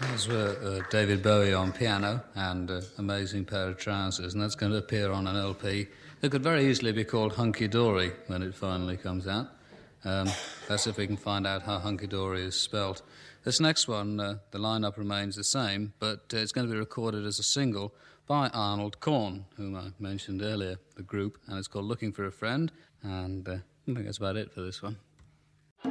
Those were David Bowie on piano and Amazing Pair of Trousers, and that's going to appear on an LP that could very easily be called Hunky Dory when it finally comes out. Let's see if we can find out how Hunky Dory is spelt. This next one, the lineup remains the same, but it's going to be recorded as a single by Arnold Korn, whom I mentioned earlier, the group, and it's called Looking for a Friend, and I think that's about it for this one.